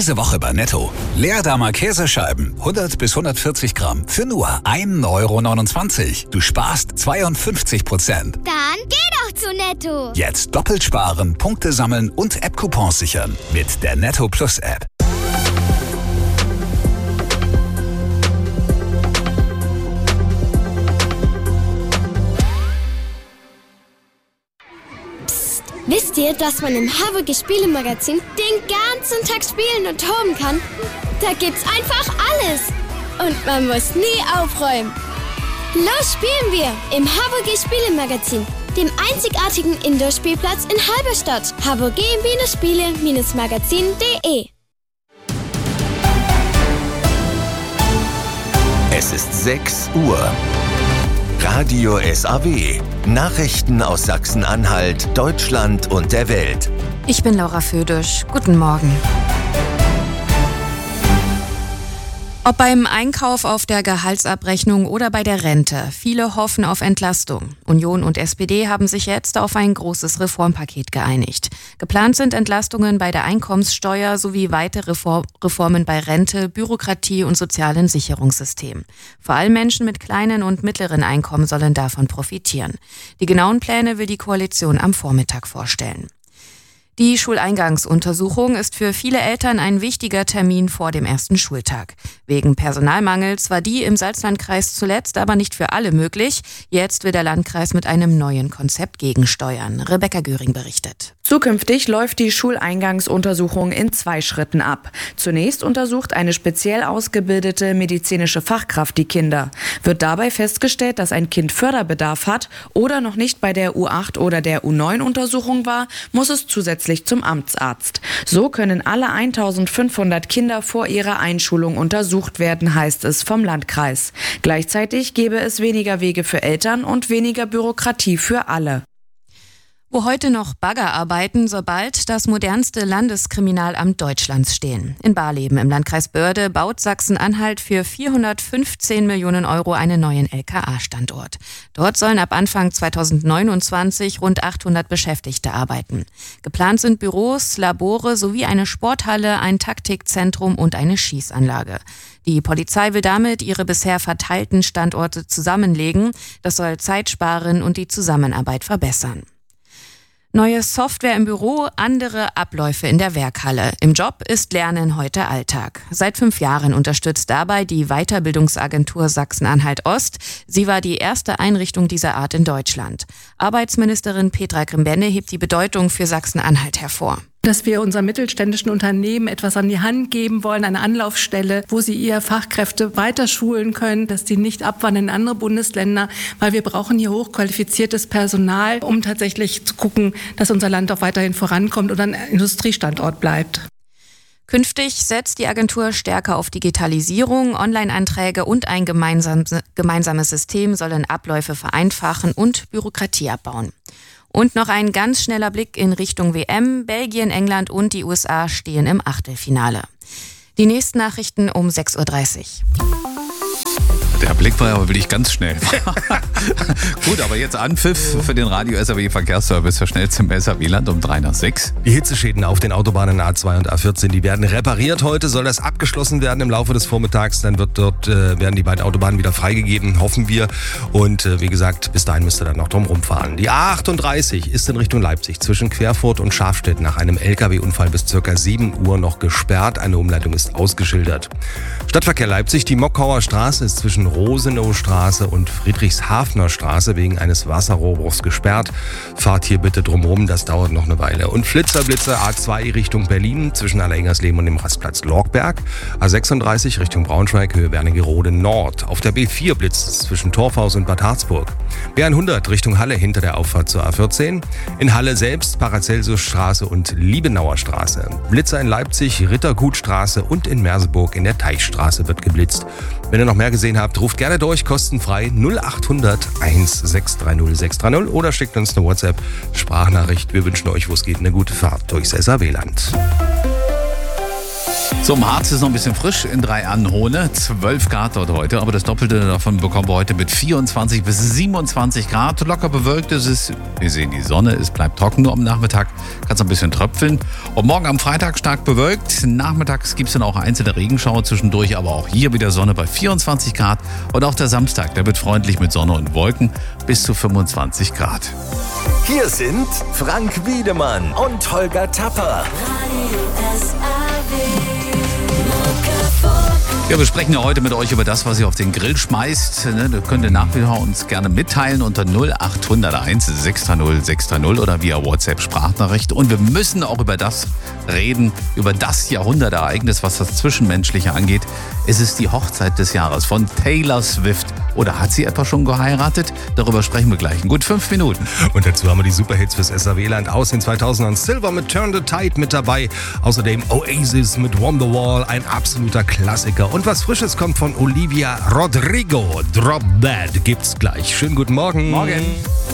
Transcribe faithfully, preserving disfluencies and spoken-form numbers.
Diese Woche bei Netto. Leerdamer Käsescheiben, hundert bis hundertvierzig Gramm, für nur ein Euro neunundzwanzig. Du sparst zweiundfünfzig Prozent. Dann geh doch zu Netto. Jetzt doppelt sparen, Punkte sammeln und App-Coupons sichern. Mit der Netto Plus App. Wisst ihr, dass man im Haverge Spielemagazin den ganzen Tag spielen und toben kann? Da gibt's einfach alles. Und man muss nie aufräumen. Los spielen wir im Haverge Spielemagazin, dem einzigartigen Indoor-Spielplatz in Halberstadt. haverge Spiele Magazin punkt de. Es ist sechs Uhr. Radio S A W. Nachrichten aus Sachsen-Anhalt, Deutschland und der Welt. Ich bin Laura Födisch. Guten Morgen. Ob beim Einkauf, auf der Gehaltsabrechnung oder bei der Rente, viele hoffen auf Entlastung. Union und S P D haben sich jetzt auf ein großes Reformpaket geeinigt. Geplant sind Entlastungen bei der Einkommenssteuer sowie weitere Reformen bei Rente, Bürokratie und sozialen Sicherungssystem. Vor allem Menschen mit kleinen und mittleren Einkommen sollen davon profitieren. Die genauen Pläne will die Koalition am Vormittag vorstellen. Die Schuleingangsuntersuchung ist für viele Eltern ein wichtiger Termin vor dem ersten Schultag. Wegen Personalmangels war die im Salzlandkreis zuletzt aber nicht für alle möglich. Jetzt will der Landkreis mit einem neuen Konzept gegensteuern. Rebecca Göring berichtet. Zukünftig läuft die Schuleingangsuntersuchung in zwei Schritten ab. Zunächst untersucht eine speziell ausgebildete medizinische Fachkraft die Kinder. Wird dabei festgestellt, dass ein Kind Förderbedarf hat oder noch nicht bei der U acht oder der U neun Untersuchung war, muss es zusätzlich zum Amtsarzt. So können alle eintausendfünfhundert Kinder vor ihrer Einschulung untersucht werden, heißt es vom Landkreis. Gleichzeitig gäbe es weniger Wege für Eltern und weniger Bürokratie für alle. Wo heute noch Bagger arbeiten, soll bald das modernste Landeskriminalamt Deutschlands stehen. In Barleben im Landkreis Börde baut Sachsen-Anhalt für vierhundertfünfzehn Millionen Euro einen neuen L K A-Standort. Dort sollen ab Anfang zweitausendneunundzwanzig rund achthundert Beschäftigte arbeiten. Geplant sind Büros, Labore sowie eine Sporthalle, ein Taktikzentrum und eine Schießanlage. Die Polizei will damit ihre bisher verteilten Standorte zusammenlegen. Das soll Zeit sparen und die Zusammenarbeit verbessern. Neue Software im Büro, andere Abläufe in der Werkhalle. Im Job ist Lernen heute Alltag. Seit fünf Jahren unterstützt dabei die Weiterbildungsagentur Sachsen-Anhalt Ost. Sie war die erste Einrichtung dieser Art in Deutschland. Arbeitsministerin Petra Grimbenne hebt die Bedeutung für Sachsen-Anhalt hervor. Dass wir unseren mittelständischen Unternehmen etwas an die Hand geben wollen, eine Anlaufstelle, wo sie ihre Fachkräfte weiterschulen können, dass die nicht abwandern in andere Bundesländer, weil wir brauchen hier hochqualifiziertes Personal, um tatsächlich zu gucken, dass unser Land auch weiterhin vorankommt und ein Industriestandort bleibt. Künftig setzt die Agentur stärker auf Digitalisierung, Online-Anträge und ein gemeinsames, gemeinsames System sollen Abläufe vereinfachen und Bürokratie abbauen. Und noch ein ganz schneller Blick in Richtung W M. Belgien, England und die U S A stehen im Achtelfinale. Die nächsten Nachrichten um sechs Uhr dreißig. Der Blick war aber wirklich ganz schnell. Gut, aber jetzt Anpfiff für den Radio S A W Verkehrsservice für schnell zum S A W-Land um drei nach sechs. Die Hitzeschäden auf den Autobahnen A zwei und A vierzehn, die werden repariert. Heute soll das abgeschlossen werden im Laufe des Vormittags. Dann wird dort, äh, werden die beiden Autobahnen wieder freigegeben, hoffen wir. Und äh, wie gesagt, bis dahin müsst ihr dann noch drum rumfahren. Die A achtunddreißig ist in Richtung Leipzig zwischen Querfurt und Schafstedt nach einem L K W-Unfall bis ca. sieben Uhr noch gesperrt. Eine Umleitung ist ausgeschildert. Stadtverkehr Leipzig, die Mockauer Straße ist zwischen Rosenaustraße und Friedrichshafener Straße wegen eines Wasserrohrbruchs gesperrt. Fahrt hier bitte drumherum, das dauert noch eine Weile. Und Flitzer, Blitzer A zwei Richtung Berlin zwischen Allerengersleben und dem Rastplatz Lorgberg. A sechsunddreißig Richtung Braunschweig, Höhe Wernigerode Nord. Auf der B vier blitzt es zwischen Torfhaus und Bad Harzburg. B hundert Richtung Halle hinter der Auffahrt zur A vierzehn. In Halle selbst Paracelsusstraße und Liebenauer Straße. Blitzer in Leipzig, Rittergutstraße und in Merseburg in der Teichstraße wird geblitzt. Wenn ihr noch mehr gesehen habt, ruft gerne durch, kostenfrei null acht hundert eins sechs drei null sechs drei null oder schickt uns eine WhatsApp-Sprachnachricht. Wir wünschen euch, wo es geht, eine gute Fahrt durchs S A W-Land. Zum Harz ist noch ein bisschen frisch in Drei-Anhone. zwölf Grad dort heute, aber das Doppelte davon bekommen wir heute mit vierundzwanzig bis siebenundzwanzig Grad. Locker bewölkt ist es. Wir sehen die Sonne, es bleibt trocken nur am Nachmittag. Kann es ein bisschen tröpfeln. Und morgen am Freitag stark bewölkt. Nachmittags gibt es dann auch einzelne Regenschauer zwischendurch, aber auch hier wieder Sonne bei vierundzwanzig Grad. Und auch der Samstag, der wird freundlich mit Sonne und Wolken bis zu fünfundzwanzig Grad. Hier sind Frank Wiedemann und Holger Tapper. Ja, wir sprechen ja heute mit euch über das, was ihr auf den Grill schmeißt. Das könnt ihr nach wie vor uns gerne mitteilen unter null acht null eins sechs null sechs null oder via WhatsApp-Sprachnachricht. Und wir müssen auch über das reden, über das Jahrhundertereignis, was das Zwischenmenschliche angeht. Es ist die Hochzeit des Jahres von Taylor Swift. Oder hat sie etwa schon geheiratet? Darüber sprechen wir gleich in gut fünf Minuten. Und dazu haben wir die Superhits fürs S A W-Land aus den zweitausendern. Silver mit Turn the Tide mit dabei. Außerdem Oasis mit Wonderwall, ein absoluter Klassiker. Und was Frisches kommt von Olivia Rodrigo. Drop That gibt's gleich. Schönen guten Morgen. Morgen.